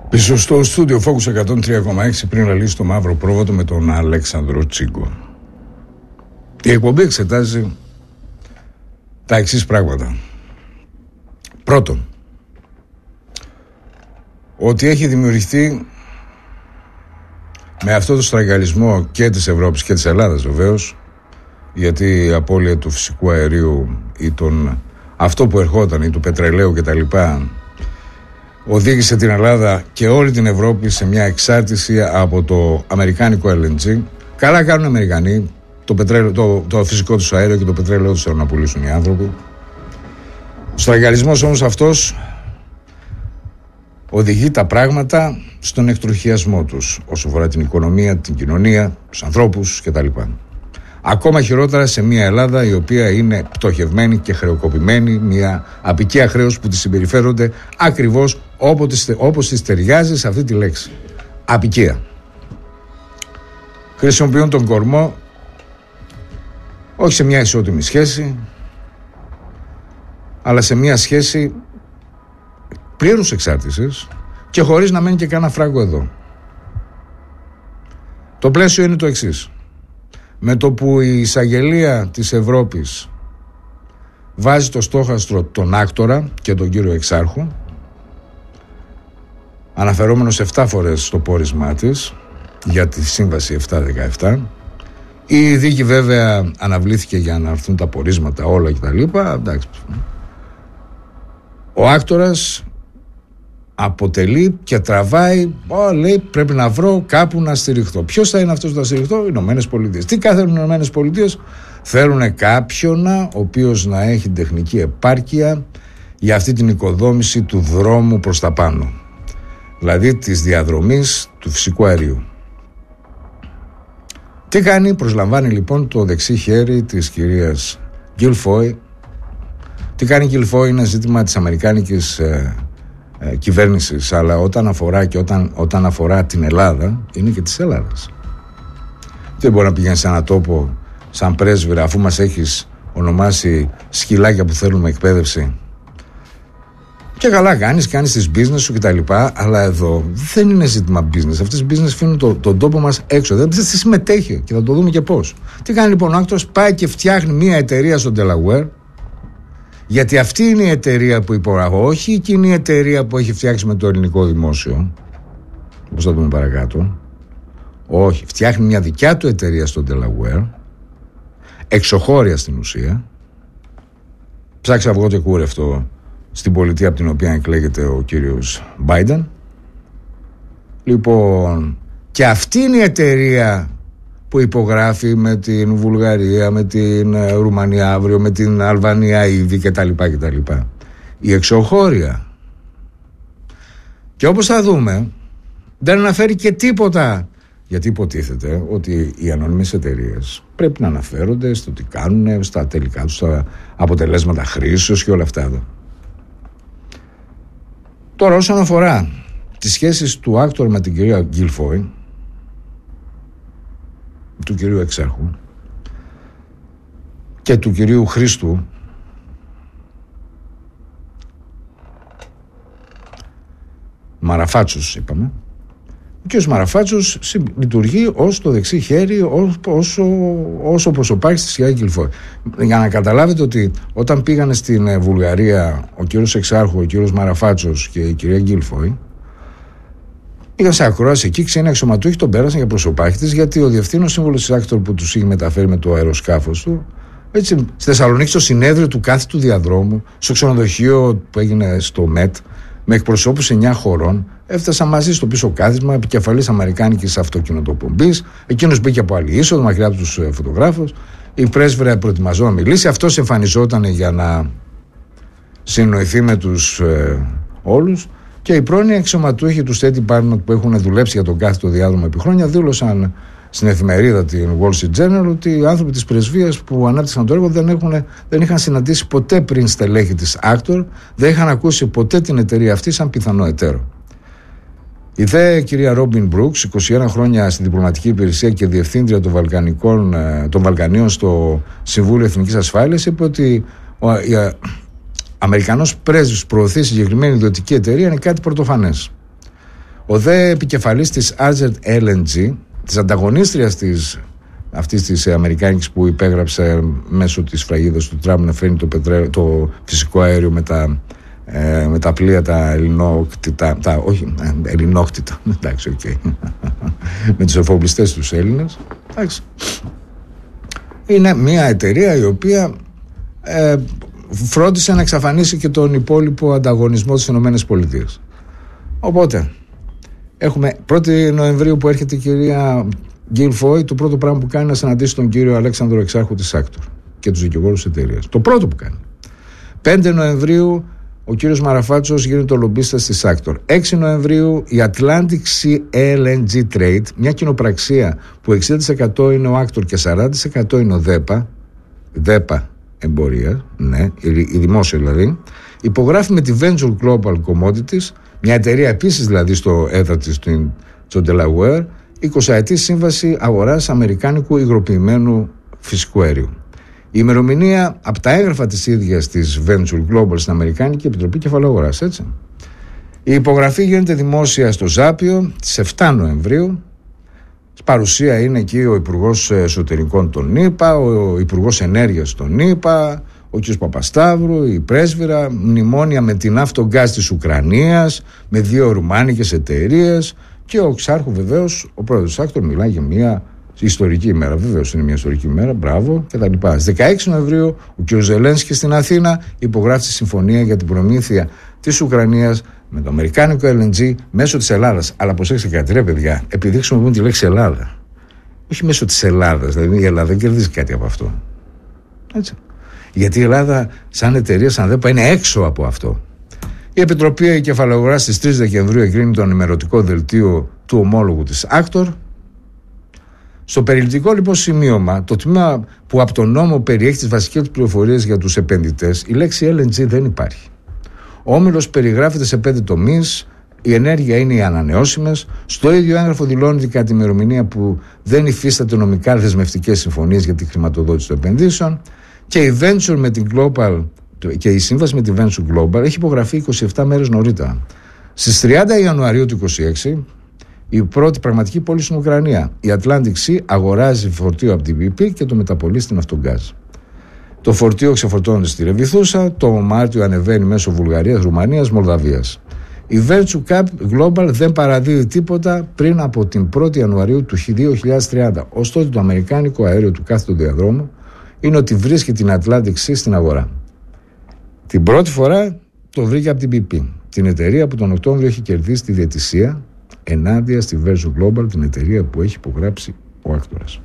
Πίσω στο στούντιο Focus 103,6 πριν λαλήσει το μαύρο πρόβατο με τον Αλέξανδρο Τσίγκο. Η εκπομπή εξετάζει τα εξής πράγματα. Πρώτον, ότι έχει δημιουργηθεί με αυτό το στραγγαλισμό και της Ευρώπης και της Ελλάδας βεβαίως, γιατί η απώλεια του φυσικού αερίου ή αυτό που ερχόταν ή του πετρελαίου κτλ. Οδήγησε την Ελλάδα και όλη την Ευρώπη σε μια εξάρτηση από το αμερικάνικο LNG. Καλά κάνουν οι Αμερικανοί, το φυσικό τους αέριο και το πετρέλαιο τους θέλουν να πουλήσουν οι άνθρωποι. Ο στραγγαλισμός όμως αυτός οδηγεί τα πράγματα στον εκτροχιασμό τους όσο αφορά την οικονομία, την κοινωνία, τους ανθρώπους κτλ. Ακόμα χειρότερα σε μια Ελλάδα η οποία είναι πτωχευμένη και χρεοκοπημένη, μια απικία χρέους που τη συμπεριφέρονται ακριβώς όπως της ταιριάζει σε αυτή τη λέξη. Απικία. Χρησιμοποιούν τον κορμό όχι σε μια ισότιμη σχέση, αλλά σε μια σχέση πλήρους εξάρτησης και χωρίς να μένει και κανένα φράγκο εδώ. Το πλαίσιο είναι το εξής. Με το που η εισαγγελία της Ευρώπης βάζει το στόχαστρο τον άκτορα και τον κύριο Εξάρχου, αναφερόμενος 7 φορές στο πόρισμά της για τη σύμβαση 7-17, η δίκη βέβαια αναβλήθηκε για να έρθουν τα πορίσματα όλα κτλ. Εντάξει. Ο άκτορας αποτελεί και τραβάει, λέει πρέπει να βρω κάπου να στηριχθώ. Ποιος θα είναι αυτός που θα στηριχθώ? Οι Ηνωμένες Πολιτείες. Τι κάθερουν οι Ηνωμένες Πολιτείες? Θέλουν κάποιον ο οποίος να έχει τεχνική επάρκεια για αυτή την οικοδόμηση του δρόμου προς τα πάνω, δηλαδή της διαδρομής του φυσικού αερίου. Τι κάνει? Προσλαμβάνει λοιπόν το δεξί χέρι της κυρίας Γκίλφοι. Τι κάνει η Γκίλφοι είναι ζήτημα της αμερικάνικης κυβέρνησης, αλλά όταν αφορά την Ελλάδα είναι και της Ελλάδας. Δεν μπορεί να πηγαίνει σε έναν τόπο σαν πρέσβυρα αφού μας έχεις ονομάσει σκυλάκια που θέλουμε εκπαίδευση. Και καλά κάνεις τις business σου κτλ. Αλλά εδώ δεν είναι ζήτημα business. Αυτές οι business αφήνουν τον τόπο μας έξω. Δεν συμμετέχει και θα το δούμε και πώς. Τι κάνει λοιπόν ο άκτορας? Πάει και φτιάχνει μια εταιρεία στο Delaware, γιατί αυτή είναι η εταιρεία που υπογράφει, όχι εκείνη η εταιρεία που έχει φτιάξει με το ελληνικό δημόσιο. Πώς θα δούμε παρακάτω. Όχι, φτιάχνει μια δικιά του εταιρεία στο Delaware, εξωχώρια στην ουσία. Ψάξα αυγό και κούρευτο στην πολιτεία από την οποία εκλέγεται ο κύριος Biden. Λοιπόν, και αυτή είναι η εταιρεία που υπογράφει με την Βουλγαρία, με την Ρουμανία αύριο, με την Αλβανία ήδη κτλ. Η εξωχώρια. Και όπως θα δούμε, δεν αναφέρει και τίποτα, γιατί υποτίθεται ότι οι ανώνυμες εταιρείες πρέπει να αναφέρονται στο τι κάνουν, στα τελικά τους στα αποτελέσματα χρήσεως και όλα αυτά εδώ. Τώρα όσον αφορά τις σχέσεις του άκτορ με την κυρία Γκίλφοι, του κυρίου Εξάρχου και του κυρίου Χρήστου, Μαραφάτσος είπαμε, ο κύριος Μαραφάτσος λειτουργεί ως το δεξί χέρι όσο προσωπάρχης της κυρίας Γκίλφοι. Για να καταλάβετε ότι όταν πήγανε στην Βουλγαρία ο κύριος Εξάρχου, ο κύριος Μαραφάτσος και η κυρία Γκίλφοι, πήγαν σε ακρόαση εκεί, ξένοι αξιωματούχοι τον πέρασαν για προσωπάρχη της, γιατί ο διευθύνων σύμβουλος της άκτορ που τους είχε μεταφέρει με το αεροσκάφος του, έτσι, στη Θεσσαλονίκη, στο συνέδριο του κάθετου διαδρόμου, στο ξενοδοχείο που έγινε στο ΜΕΤ, με εκπροσώπους 9 χωρών, έφτασαν μαζί στο πίσω κάθισμα, επικεφαλής αμερικάνικης αυτοκινητοπομπής. Εκείνος μπήκε από άλλη είσοδο, μακριά από τους φωτογράφους. Η πρέσβυρα προετοιμαζόταν να μιλήσει. Αυτός εμφανιζόταν για να συνοηθεί με τους όλους. Και οι πρώην αξιωματούχοι του State Department που έχουν δουλέψει για τον κάθετο διάδρομο επί χρόνια δήλωσαν στην εφημερίδα την Wall Street Journal ότι οι άνθρωποι της πρεσβείας που ανάπτυξαν το έργο δεν είχαν συναντήσει ποτέ πριν στελέχη της Άκτορ, δεν είχαν ακούσει ποτέ την εταιρεία αυτή σαν πιθανό εταίρο. Η δε κυρία Ρόμπιν Μπρούξ, 21 χρόνια στην διπλωματική υπηρεσία και διευθύντρια των Βαλκανίων στο Συμβούλιο Εθνικής Ασφάλειας, είπε ότι Αμερικανός πρέσβης προωθεί συγκεκριμένη ιδιωτική εταιρεία είναι κάτι πρωτοφανές. Ο δε επικεφαλής της Azert LNG, της ανταγωνίστριας αυτής της αμερικάνικης που υπέγραψε μέσω της φραγίδας του Τραμπ να φέρνει το φυσικό αέριο με τα πλοία τα ελληνόκτητα, εντάξει, okay. Με τους εφοπλιστές τους Έλληνες, εντάξει. Είναι μια εταιρεία η οποία φρόντισε να εξαφανίσει και τον υπόλοιπο ανταγωνισμό της ΗΠΑ. Οπότε έχουμε 1η Νοεμβρίου που έρχεται η κυρία Γκίλφοι, το πρώτο πράγμα που κάνει είναι να συναντήσει τον κύριο Αλέξανδρο Εξάρχου της Άκτορ και τους δικηγόρους της εταιρείας. Το πρώτο που κάνει. 5 Νοεμβρίου ο κύριος Μαραφάτσος γίνεται ο λομπίστας της Άκτορ. 6 Νοεμβρίου η Atlantic Sea LNG Trade, μια κοινοπραξία που 60% είναι ο Άκτορ και 40% είναι ο ΔΕΠΑ εμπορία, ναι, η δημόσια δηλαδή, υπογράφει με τη Venture Global Commodities, μια εταιρεία επίσης δηλαδή στο έδρα της στο Delaware, 20ετή σύμβαση αγοράς αμερικάνικου υγροποιημένου φυσικού αερίου. Η ημερομηνία από τα έγγραφα της ίδιας της Venture Global στην Αμερικάνικη Επιτροπή Κεφαλαίου Αγοράς, έτσι. Η υπογραφή γίνεται δημόσια στο Ζάπιο στις 7 Νοεμβρίου. Παρουσία είναι εκεί ο Υπουργός Εσωτερικών των ΗΠΑ, ο Υπουργός Ενέργειας των ΗΠΑ, ο κ. Παπασταύρου, η πρέσβυρα, μνημόνια με την Αυτογκάζ της Ουκρανίας, με 2 ρουμάνικες εταιρείες και ο Εξάρχου βεβαίως, ο πρόεδρος της Άκτορ, μιλάει για μια ιστορική ημέρα. Βεβαίως είναι μια ιστορική ημέρα, μπράβο κτλ. Στις 16 Νοεμβρίου ο κ. Ζελένσκι στην Αθήνα υπογράφει τη συμφωνία για την προμήθεια της Ουκρανίας με το αμερικάνικο LNG μέσω της Ελλάδας. Αλλά προσέξτε κάτι, ρε παιδιά, επειδή χρησιμοποιούν τη λέξη Ελλάδα. Όχι μέσω της Ελλάδας, δηλαδή η Ελλάδα δεν κερδίζει κάτι από αυτό. Έτσι. Γιατί η Ελλάδα, σαν εταιρεία, σαν ΔΕΠΑ, είναι έξω από αυτό. Η Επιτροπή Κεφαλαίου Αγοράς στις 3 Δεκεμβρίου εγκρίνει το ενημερωτικό δελτίο του ομόλογου της Άκτορ. Στο περιληπτικό λοιπόν σημείωμα, το τμήμα που από τον νόμο περιέχει τις βασικές πληροφορίες για τους επενδυτές, η λέξη LNG δεν υπάρχει. Ο όμιλος περιγράφεται σε 5 τομείς. Η ενέργεια είναι οι ανανεώσιμες. Στο ίδιο έγγραφο δηλώνεται κατά τη ημερομηνία που δεν υφίσταται νομικά δεσμευτικές συμφωνίες για τη χρηματοδότηση των επενδύσεων. Και η Venture με την Global, και η σύμβαση με τη Venture Global έχει υπογραφεί 27 μέρες νωρίτερα. Στις 30 Ιανουαρίου του 2026, η πρώτη πραγματική πόλη στην Ουκρανία, η Atlantic Sea, αγοράζει φορτίο από την BP και το μεταπολεί στην Αυτογκάζ. Το φορτίο ξεφορτώνεται στη Ρεβιθούσα, το Μάρτιο ανεβαίνει μέσω Βουλγαρίας, Ρουμανίας, Μολδαβίας. Η Venture Global δεν παραδίδει τίποτα πριν από την 1η Ιανουαρίου του 2030. Ωστόσο, το αμερικάνικο αέριο του κάθετου διαδρόμου είναι ότι βρίσκει την Atlantic Sea στην αγορά. Την πρώτη φορά το βρήκε από την BP, την εταιρεία που τον Οκτώβριο έχει κερδίσει τη διαιτησία ενάντια στη Venture Global, την εταιρεία που έχει υπογράψει ο Άκτορας.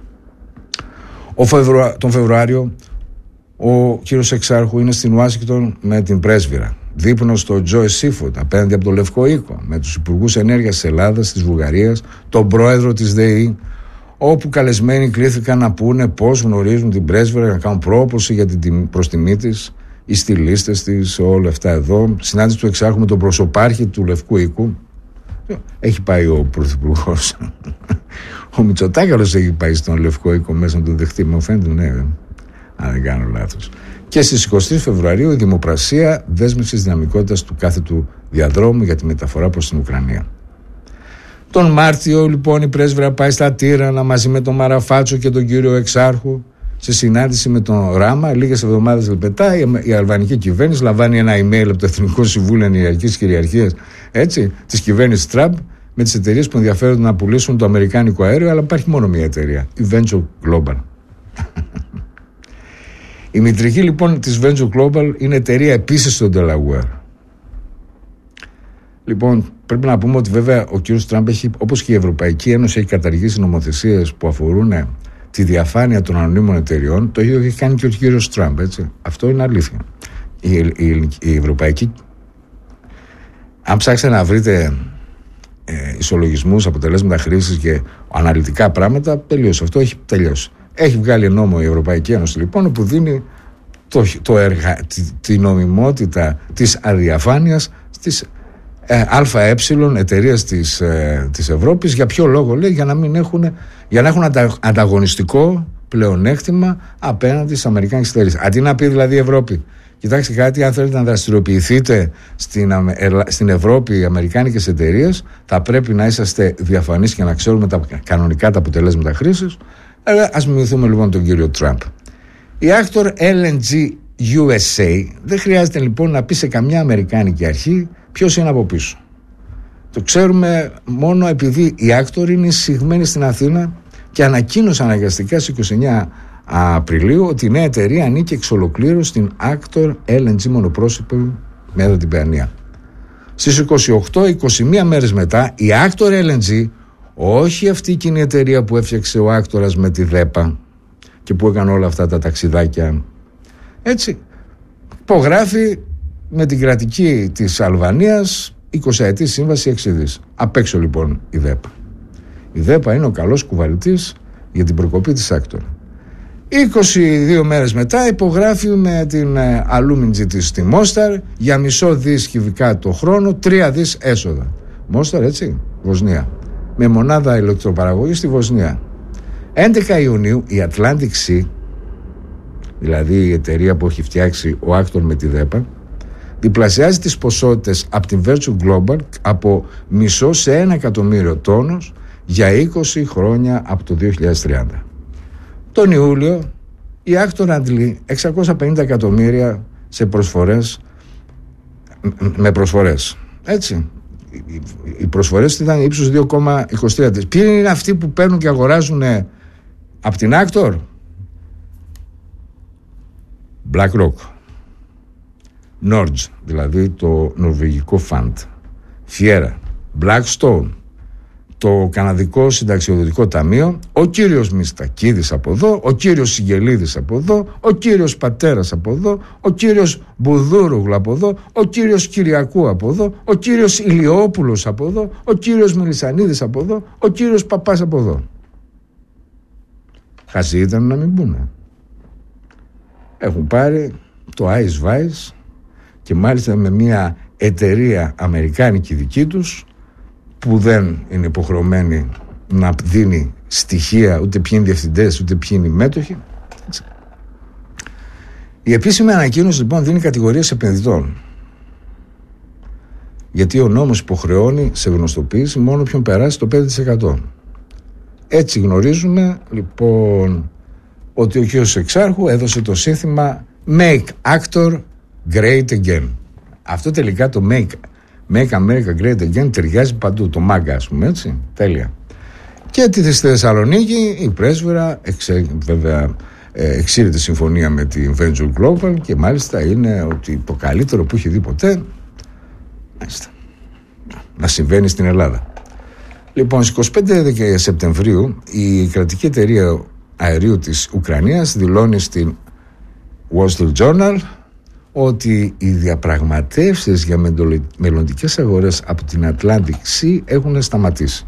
Τον Φεβρουάριο ο κύριος Εξάρχου είναι στην Ουάσιγκτον με την πρέσβυρα, δείπνο στο Τζόι Σίφοντ απέναντι από το Λευκό Οίκο, με τους υπουργούς ενέργειας της Ελλάδας, της Βουλγαρίας, τον πρόεδρο της ΔΕΗ, όπου καλεσμένοι κλήθηκαν να πούνε πώς γνωρίζουν την πρέσβυρα, να κάνουν πρόποση προς τιμή της, οι στυλίστες της, όλα αυτά εδώ. Συνάντηση του Εξάρχου με τον προσωπάρχη του Λευκού Οίκου. Έχει πάει ο πρωθυπουργός. Ο Μητσοτάκης έχει πάει στον Λευκό Οίκο μέσα να τον δεχτεί. Μου φαίνεται, ναι, αν δεν κάνω λάθος. Και στις 23 Φεβρουαρίου η δημοπρασία δέσμευσης δυναμικότητας του κάθετου διαδρόμου για τη μεταφορά προς την Ουκρανία. Τον Μάρτιο λοιπόν η πρέσβυρα πάει στα Τύρανα μαζί με τον Μαραφάτσο και τον κύριο Εξάρχου σε συνάντηση με τον Ράμα. Λίγες εβδομάδες μετά η αλβανική κυβέρνηση λαμβάνει ένα email από το Εθνικό Συμβούλιο Ενεργειακής Κυριαρχίας, έτσι, της κυβέρνησης Τραμπ, με τις εταιρείες που ενδιαφέρονται να πουλήσουν το αμερικάνικο αέριο, αλλά υπάρχει μόνο μια εταιρεία, η Venture Global. Η μητρική λοιπόν της Venture Global είναι εταιρεία επίσης στο Delaware. Λοιπόν, πρέπει να πούμε ότι βέβαια ο κ. Τραμπ έχει, όπως και η Ευρωπαϊκή Ένωση, έχει καταργήσει νομοθεσίες που αφορούν τη διαφάνεια των ανωνύμων εταιριών. Το ίδιο έχει κάνει και ο κ. Τραμπ, έτσι. Αυτό είναι αλήθεια. Η Ευρωπαϊκή, αν ψάξετε να βρείτε ισολογισμούς, αποτελέσματα χρήσης και αναλυτικά πράγματα, τελείωσε. Αυτό έχει τελειώσει. Έχει βγάλει νόμο η Ευρωπαϊκή Ένωση λοιπόν που δίνει τη νομιμότητα της αδιαφάνειας στις ΑΕ εταιρείες της Ευρώπης. Για ποιο λόγο? Λέει, για να έχουν ανταγωνιστικό πλεονέκτημα απέναντι στις αμερικάνικες εταιρείες. Αντί να πει δηλαδή η Ευρώπη, Κοιτάξτε κάτι, αν θέλετε να δραστηριοποιηθείτε στην Ευρώπη, οι αμερικάνικες εταιρείες, θα πρέπει να είσαστε διαφανείς και να ξέρουμε τα κανονικά τα αποτελέσματα χρήσης. Αλλά ας μιμηθούμε λοιπόν τον κύριο Τραμπ. Η Actor LNG USA δεν χρειάζεται λοιπόν να πει σε καμιά αμερικάνικη αρχή ποιος είναι από πίσω. Το ξέρουμε μόνο επειδή η Actor είναι εισηγμένη στην Αθήνα και ανακοίνωσε αναγκαστικά στις 29 Απριλίου ότι η νέα εταιρεία ανήκει εξ ολοκλήρου στην Actor LNG μονοπρόσωπη με την Παιανία. Στις 21 μέρες μετά η Actor LNG, όχι αυτή η κοινή εταιρεία που έφτιαξε ο Άκτορας με τη ΔΕΠΑ και που έκανε όλα αυτά τα ταξιδάκια, έτσι, υπογράφει με την κρατική της Αλβανίας 20 ετή σύμβαση 6 δις. Απ' έξω λοιπόν η ΔΕΠΑ. Η ΔΕΠΑ είναι ο καλός κουβαλητής για την προκοπή της Actor. 22 μέρες μετά υπογράφει με την Αλούμιντζη της στη Μόσταρ για μισό δις κυβικά το χρόνο, 3 δις έσοδα. Μόσταρ, έτσι, Βοσνία. Με μονάδα ηλεκτροπαραγωγής στη Βοσνία. 11 Ιουνίου η Atlantic Sea, δηλαδή η εταιρεία που έχει φτιάξει ο Actor με τη ΔΕΠΑ, διπλασιάζει τις ποσότητες από την Virtue Global από μισό σε 1 εκατομμύριο τόνους για 20 χρόνια από το 2030. Τον Ιούλιο η Actor αντλεί 650 εκατομμύρια σε προσφορές, με προσφορές. Έτσι. Οι προσφορές ήταν ύψους 2,23. Ποιοι είναι αυτοί που παίρνουν και αγοράζουν από την Actor? BlackRock, Norge, δηλαδή το νορβηγικό φαντ, Fiera, Blackstone, το καναδικό συνταξιοδοτικό ταμείο, ο κύριος Μιστακίδης από εδώ, ο κύριος Σιγελίδης από εδώ, ο κύριος Πατέρας από εδώ, ο κύριος Μπουδούρουγλου από εδώ, ο κύριος Κυριακού από εδώ, ο κύριος Ηλιόπουλος από εδώ, ο κύριος Μελισσανίδης από εδώ, ο κύριος Παπάς από εδώ. Χαζοί ήταν να μην μπουνε. Έχουν πάρει το Ice Vice και μάλιστα με μια εταιρεία αμερικάνικη δική τους, που δεν είναι υποχρεωμένη να δίνει στοιχεία ούτε ποιοι είναι διευθυντές ούτε ποιοι είναι οι μέτοχοι. Η επίσημη ανακοίνωση λοιπόν δίνει κατηγορίες επενδυτών, γιατί ο νόμος υποχρεώνει σε γνωστοποίηση μόνο ποιον περάσει το 5%. Έτσι γνωρίζουμε λοιπόν ότι ο κ. Εξάρχου έδωσε το σύνθημα Make Actor Great Again. Αυτό τελικά το Make America Great Again ταιριάζει παντού, το μάγκα ας πούμε, έτσι, τέλεια. Και στη Θεσσαλονίκη η πρέσβυρα βέβαια εξήρεται συμφωνία με την Venture Global και μάλιστα είναι ότι το καλύτερο που έχει δει ποτέ μάλιστα να συμβαίνει στην Ελλάδα. Λοιπόν, στις 25 Σεπτεμβρίου η κρατική εταιρεία αερίου της Ουκρανίας δηλώνει στην Wall Street Journal ότι οι διαπραγματεύσεις για μελλοντικές αγορές από την Atlantic Sea έχουν σταματήσει.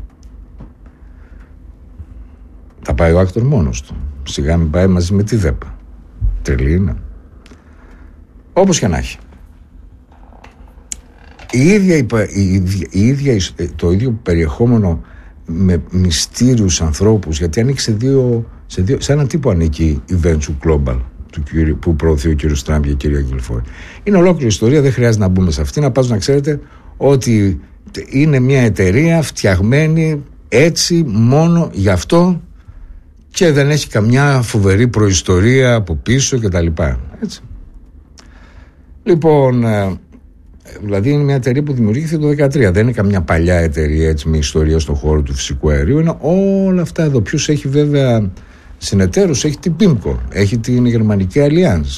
Θα πάει ο Actor μόνος του. Σιγά μην πάει μαζί με τη ΔΕΠΑ. Τρελή είναι. Όπως και να έχει. Το ίδιο περιεχόμενο με μυστήριους ανθρώπους, γιατί ανήκει σε έναν τύπο ανήκει η Venture Global που προωθεί ο κύριος Τραμπ και η κυρία Γκιλφόρ. Είναι ολόκληρη ιστορία, δεν χρειάζεται να μπούμε σε αυτή. Να πάω να ξέρετε ότι είναι μια εταιρεία φτιαγμένη έτσι μόνο γι' αυτό και δεν έχει καμιά φοβερή προϊστορία από πίσω κτλ. Έτσι. Λοιπόν, δηλαδή είναι μια εταιρεία που δημιουργήθηκε το 2013. Δεν είναι καμιά παλιά εταιρεία έτσι, με ιστορία στον χώρο του φυσικού αερίου. Είναι όλα αυτά εδώ. Ποιος έχει βέβαια συνεταίρους? Έχει την PIMCO, έχει την Γερμανική Allianz,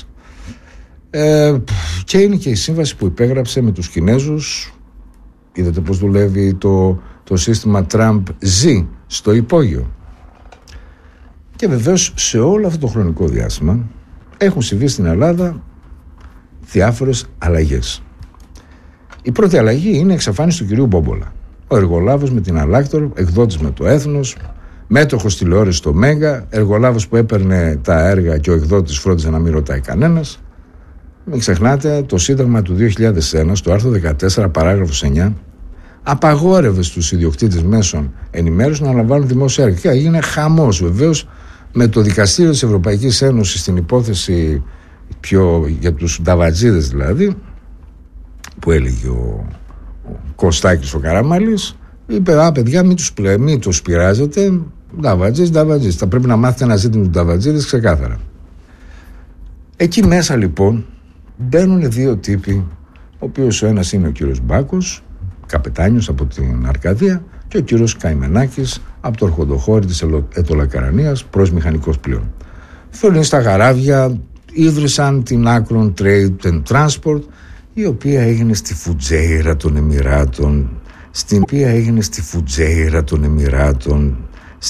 και είναι και η σύμβαση που υπέγραψε με τους Κινέζους. Είδατε πως δουλεύει το σύστημα Trump-Z στο υπόγειο. Και βεβαίως σε όλο αυτό το χρονικό διάστημα έχουν συμβεί στην Ελλάδα διάφορες αλλαγές. Η πρώτη αλλαγή είναι η εξαφάνιση του κυρίου Μπόμπολα. Ο εργολάβος με την Aláctor, εκδότης με το Έθνος, μέτοχος τηλεόραση στο Μέγκα, εργολάβος που έπαιρνε τα έργα και ο εκδότης φρόντιζε να μην ρωτάει κανένας. Μην ξεχνάτε, το Σύνταγμα του 2001, στο άρθρο 14, παράγραφος 9, απαγόρευε στους ιδιοκτήτες μέσων ενημέρωσης να αναλαμβάνουν δημόσια έργα. Και έγινε χαμός βεβαίως με το Δικαστήριο της Ευρωπαϊκής Ένωσης στην υπόθεση για τους νταβατζίδες δηλαδή, που έλεγε ο Κωστάκης ο Καραμαλής, είπε παιδιά μην τους πειράζετε, νταβατζής, θα πρέπει να μάθετε να ζείτε με τους νταβατζίδες ξεκάθαρα. Εκεί μέσα λοιπόν μπαίνουν δύο τύποι, ο οποίος ο ένας είναι ο κύριος Μπάκος, καπετάνιος από την Αρκαδία, και ο κύριος Καημενάκης από το Ορχοντοχώρι της Ετωλακαρανίας, προς μηχανικός πλοίων. Θέλουν στα Γαράβια, ίδρυσαν την Akron Trade and Transport, η οποία έγινε στη Φουτζέιρα των Εμιράτων,